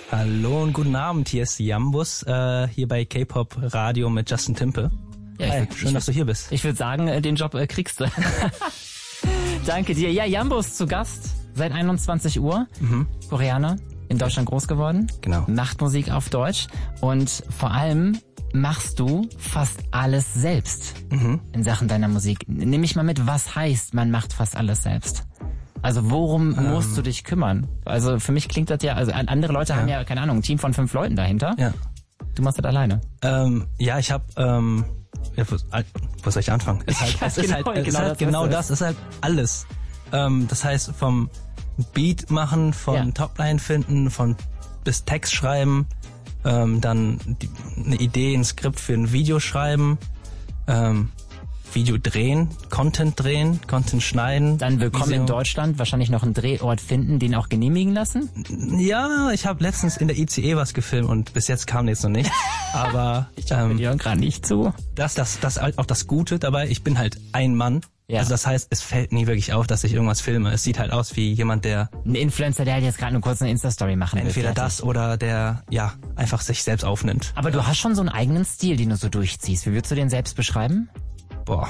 Hallo und guten Abend, hier ist Jambus, hier bei K-Pop Radio mit Justin Timpe. Ja, Hi, schön, dass du hier bist. Ich würde sagen, den Job kriegst du. Danke dir. Ja, Jambus zu Gast seit 21 Uhr. Koreaner, in Deutschland groß geworden. Genau. Macht Musik auf Deutsch und vor allem machst du fast alles selbst in Sachen deiner Musik. Nimm mich mal mit, was heißt, man macht fast alles selbst? Also worum musst du dich kümmern? Also für mich klingt das ja, also andere Leute haben ja, keine Ahnung, ein Team von 5 Leuten dahinter. Ja. Du machst das alleine. Ja, ich habe, wo soll ich anfangen? Es ist halt alles. Das heißt vom Beat machen, von Topline finden, bis Text schreiben, dann eine Idee, ein Skript für ein Video schreiben, Video drehen, Content schneiden. Dann willkommen in Deutschland, wahrscheinlich noch einen Drehort finden, den auch genehmigen lassen? Ja, ich habe letztens in der ICE was gefilmt und bis jetzt kam nichts noch nicht. Aber ich höre dir gerade nicht zu. Das halt auch das Gute dabei, ich bin halt ein Mann. Ja. Also das heißt, es fällt nie wirklich auf, dass ich irgendwas filme. Es sieht halt aus wie jemand, der... Ein Influencer, der halt jetzt gerade nur kurz eine Insta-Story machen will. Entweder das oder der, einfach sich selbst aufnimmt. Aber du hast schon so einen eigenen Stil, den du so durchziehst. Wie würdest du den selbst beschreiben? Boah.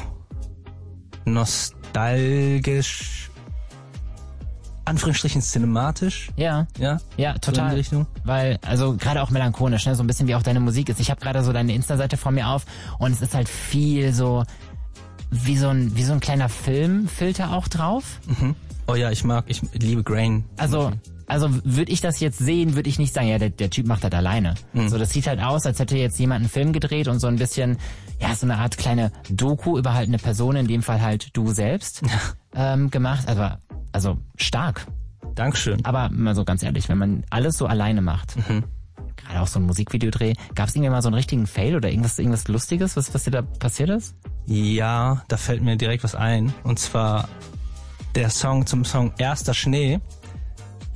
Nostalgisch... Anführungsstrichen cinematisch. Ja, total. So in die Richtung. Weil, also gerade auch melancholisch, ne? So ein bisschen wie auch deine Musik ist. Ich habe gerade so deine Insta-Seite vor mir auf und es ist halt viel so... Wie so ein kleiner Filmfilter auch drauf. Oh ja, ich liebe Grain. Also würde ich das jetzt sehen, würde ich nicht sagen, ja, der Typ macht das alleine. So, das sieht halt aus, als hätte jetzt jemand einen Film gedreht und so ein bisschen, ja, so eine Art kleine Doku über halt eine Person, in dem Fall halt du selbst, gemacht. Also stark. Dankeschön. Aber mal so ganz ehrlich, wenn man alles so alleine macht, gerade auch so ein Musikvideodreh, gab es irgendwie mal so einen richtigen Fail oder irgendwas Lustiges, was dir da passiert ist? Ja, da fällt mir direkt was ein. Und zwar der Song zum Song Erster Schnee.